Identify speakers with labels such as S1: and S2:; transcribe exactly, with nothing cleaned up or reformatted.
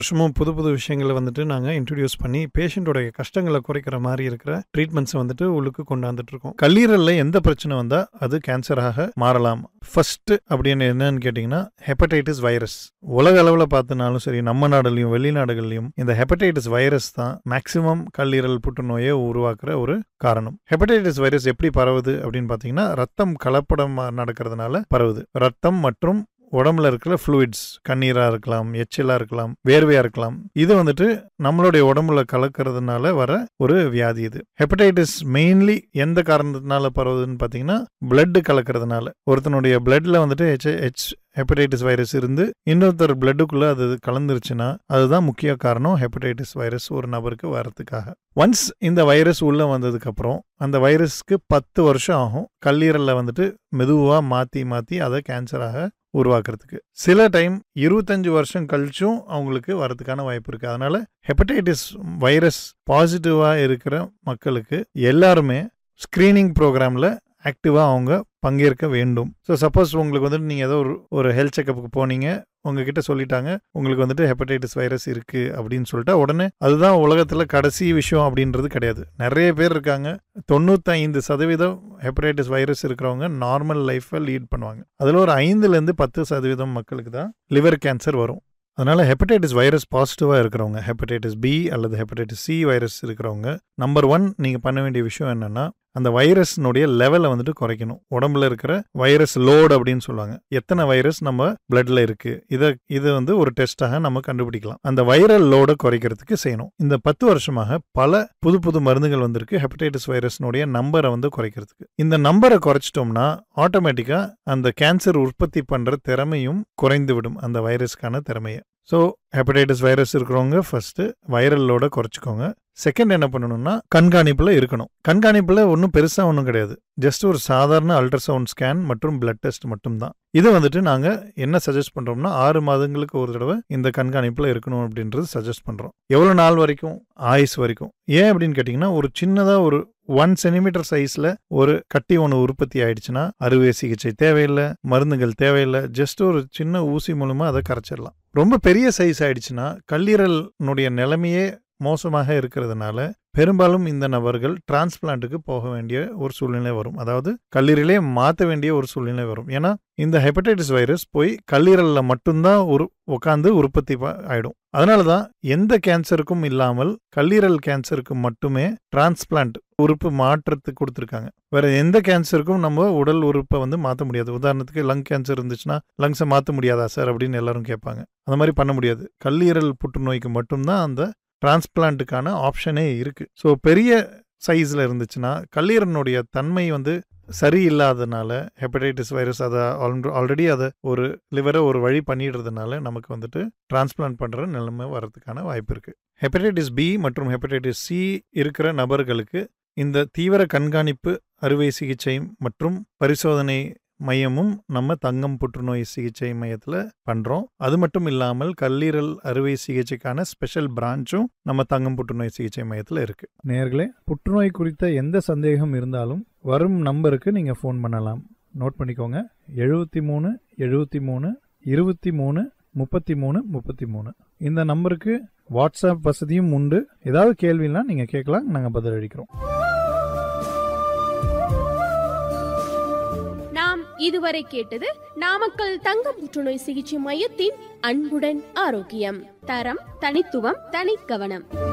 S1: வருஷமும் புது புது விஷயங்களை வந்துட்டு நாங்கள் இன்ட்ரடியூஸ் பண்ணி பேஷண்ட்டோடைய கஷ்டங்களை குறைக்கிற மாதிரி இருக்கிற ட்ரீட்மெண்ட்ஸை வந்துட்டு உள்ளுக்கு கொண்டாந்துட்டு இருக்கோம். கல்லீரலில் எந்த பிரச்சனை வந்தால் அது கேன்சராக மாறலாம். ஃபர்ஸ்ட் அப்படின்னு என்னன்னு கேட்டிங்கன்னா ஹெப்படைட்டிஸ் வைரஸ். உலக அளவில் பார்த்தினாலும் சரி, நம்ம நாடுலையும் வெளிநாடுகள்லையும் இந்த ஹெப்படைட்டிஸ் வைரஸ் தான் மேக்சிமம் கல்லீரல் புற்றுநோயை உருவாக்குற ஒரு காரணம். ஹெப்படைட்டிஸ் வைரஸ் எப்படி பரவுது அப்படின்னு பார்த்தீங்கன்னா ரத்தம் கலப்படம் நடக்கிறதுனால பரவுது. ரத்தம் மற்றும் உடம்புல இருக்கிற ஃப்ளூயிட்ஸ், கண்ணீராக இருக்கலாம், எச்சிலாக இருக்கலாம், வேர்வையாக இருக்கலாம், இது வந்துட்டு நம்மளுடைய உடம்புல கலக்கிறதுனால வர ஒரு வியாதி. இது ஹெப்படைட்டிஸ் மெயின்லி எந்த காரணத்தினால பரவுதுன்னு பார்த்தீங்கன்னா பிளட் கலக்கிறதுனால. ஒருத்தனுடைய பிளட்ல வந்துட்டு ஹெச் ஹெச் ஹெப்படைட்டிஸ் வைரஸ் இருந்து இன்னொருத்தர் பிளட்டுக்குள்ள அது கலந்துருச்சுன்னா அதுதான் முக்கிய காரணம் ஹெப்படைட்டிஸ் வைரஸ் ஒரு நபருக்கு வரதுக்காக. ஒன்ஸ் இந்த வைரஸ் உள்ள வந்ததுக்கு அப்புறம் அந்த வைரஸ்க்கு பத்து வருஷம் ஆகும் கல்லீரல்ல வந்துட்டு மெதுவா மாத்தி மாத்தி அதை கேன்சராக உருவாக்குறதுக்கு. சில டைம் இருபத்தஞ்சு வருஷம் கழிச்சும் அவங்களுக்கு வரதுக்கான வாய்ப்பு இருக்கு. அதனால ஹெப்படைட்டிஸ் வைரஸ் பாசிட்டிவா இருக்கிற மக்களுக்கு எல்லாருமே ஸ்கிரீனிங் ப்ரோக்ராம்ல ஆக்டிவா அவங்க பங்கேற்க வேண்டும். ஸோ சப்போஸ் உங்களுக்கு வந்துட்டு நீங்கள் ஏதோ ஒரு ஒரு ஹெல்த் செக்கப்புக்கு போனீங்க, உங்ககிட்ட சொல்லிட்டாங்க உங்களுக்கு வந்துட்டு ஹெப்படைட்டிஸ் வைரஸ் இருக்கு அப்படின்னு சொல்லிட்டு உடனே அதுதான் உலகத்தில் கடைசி விஷயம் அப்படின்றது கிடையாது. நிறைய பேர் இருக்காங்க, தொண்ணூத்தைந்து சதவீதம் ஹெப்படைட்டிஸ் வைரஸ் இருக்கிறவங்க நார்மல் லைஃப்பை லீட் பண்ணுவாங்க. அதில் ஒரு ஐந்துலேருந்து பத்து சதவீதம் மக்களுக்கு தான் லிவர் கேன்சர் வரும். அதனால ஹெப்படைட்டிஸ் வைரஸ் பாசிட்டிவாக இருக்கிறவங்க, ஹெப்படைட்டிஸ் பி அல்லது ஹெப்படைட்டிஸ் சி வைரஸ் இருக்கிறவங்க, நம்பர் ஒன் நீங்கள் பண்ண வேண்டிய விஷயம் என்னன்னா அந்த வைரஸ்னுடைய லெவலை வந்துட்டு குறைக்கணும். உடம்புல இருக்கிற வைரஸ் லோடு அப்படின்னு சொல்லுவாங்க. எத்தனை வைரஸ் நம்ம பிளட்ல இருக்கு, இதை இது வந்து ஒரு டெஸ்டாக நம்ம கண்டுபிடிக்கலாம். அந்த வைரல் லோடை குறைக்கிறதுக்கு செய்யணும். இந்த பத்து வருஷமாக பல புது புது மருந்துகள் வந்திருக்கு ஹெப்படைட்டிஸ் வைரஸ்னுடைய நம்பரை வந்து குறைக்கிறதுக்கு. இந்த நம்பரை குறைச்சிட்டோம்னா ஆட்டோமேட்டிக்கா அந்த கேன்சர் உற்பத்தி பண்ற திறமையும் குறைந்து விடும், அந்த வைரஸ்க்கான திறமையை. ஸோ ஹெப்படைட்டிஸ் வைரஸ் இருக்கிறவங்க ஃபர்ஸ்ட் வைரல் லோடை குறைச்சிக்கோங்க. செகண்ட் என்ன பண்ணணும்னா கண்காணிப்பில் இருக்கணும். கண்காணிப்பில் ஒன்றும் பெருசாக ஒன்றும் கிடையாது, ஜஸ்ட் ஒரு சாதாரண அல்ட்ராசவுண்ட் ஸ்கேன் மற்றும் பிளட் டெஸ்ட் மட்டும்தான். இது வந்துட்டு நாங்கள் என்ன சஜஸ்ட் பண்ணுறோம்னா ஆறு மாதங்களுக்கு ஒரு தடவை இந்த கண்காணிப்பில் இருக்கணும் அப்படின்றது சஜஸ்ட் பண்ணுறோம். எவ்வளோ நாள் வரைக்கும்? ஆயுஸ் வரைக்கும். ஏன் அப்படின்னு கேட்டிங்கன்னா ஒரு சின்னதாக ஒரு ஒன் சென்டிமீட்டர் சைஸில் ஒரு கட்டி ஒன்று உற்பத்தி ஆயிடுச்சுன்னா அறுவை சிகிச்சை தேவையில்லை, மருந்துகள் தேவையில்லை, ஜஸ்ட் ஒரு சின்ன ஊசி மூலமாக அதை கரைச்சிடலாம். ரொம்ப பெரிய சைஸ் ஆயிடுச்சுன்னா கல்லீரலினுடைய நிலைமையே மோசமாக இருக்கிறதுனால பெரும்பாலும் இந்த நபர்கள் டிரான்ஸ்பிளான்ட்டுக்கு போக வேண்டிய ஒரு சூழ்நிலை வரும். அதாவது கல்லீரலே மாற்ற வேண்டிய ஒரு சூழ்நிலை வரும். ஏன்னா இந்த ஹெப்படைட்டிஸ் வைரஸ் போய் கல்லீரலில் மட்டும்தான் ஒரு உட்காந்து உற்பத்தி ஆயிடும். அதனால தான் எந்த கேன்சருக்கும் இல்லாமல் கல்லீரல் கேன்சருக்கு மட்டுமே டிரான்ஸ்பிளான்ட் உறுப்பு மாற்றத்துக்கு கொடுத்துருக்காங்க. வேற எந்த கேன்சருக்கும் நம்ம உடல் உறுப்பை வந்து மாற்ற முடியாது. உதாரணத்துக்கு லங் கேன்சர் இருந்துச்சுன்னா லங்ஸை மாற்ற முடியாதா சார் அப்படின்னு எல்லாரும் கேட்பாங்க. அந்த மாதிரி பண்ண முடியாது. கல்லீரல் புற்றுநோய்க்கு மட்டும்தான் அந்த டிரான்ஸ்பிளான்ட்டுக்கான ஆப்ஷனே இருக்கு. ஸோ பெரிய சைஸில் இருந்துச்சுன்னா கல்லீரனுடைய தன்மை வந்து சரியில்லாதனால ஹெப்படைட்டிஸ் வைரஸ் அதை ஆல்ரெடி அதை ஒரு லிவரை ஒரு வழி பண்ணிடுறதுனால நமக்கு வந்துட்டு டிரான்ஸ்பிளான்ட் பண்ணுற நிலைமை வர்றதுக்கான வாய்ப்பு இருக்குது. ஹெப்படைட்டிஸ் பி மற்றும் ஹெப்படைட்டிஸ் சி இருக்கிற நபர்களுக்கு இந்த தீவிர கண்காணிப்பு அறுவை சிகிச்சை மற்றும் பரிசோதனை மையமும் நம்ம தங்கம் புற்றுநோய் சிகிச்சை மையத்தில் பண்ணுறோம். அது மட்டும் இல்லாமல் கல்லீரல் அறுவை சிகிச்சைக்கான ஸ்பெஷல் பிரான்ச்சும் நம்ம தங்கம் புற்றுநோய் சிகிச்சை மையத்தில் இருக்கு.
S2: நேயர்களே, புற்றுநோய் குறித்த எந்த சந்தேகம் இருந்தாலும் வரும் நம்பருக்கு நீங்கள் ஃபோன் பண்ணலாம். நோட் பண்ணிக்கோங்க, எழுபத்தி மூணு எழுபத்தி மூணு இருபத்தி மூணு முப்பத்தி மூணு முப்பத்தி மூணு. இந்த நம்பருக்கு வாட்ஸ்அப் வசதியும் உண்டு. ஏதாவது கேள்வினா நீங்கள் கேட்கலாம், நாங்கள் பதிலளிக்கிறோம்.
S3: இதுவரை கேட்டது நாமக்கல் தங்கம் புற்றுநோய் சிகிச்சை மையத்தின் அன்புடன் ஆரோக்கியம். தரம், தனித்துவம், தனி கவனம்.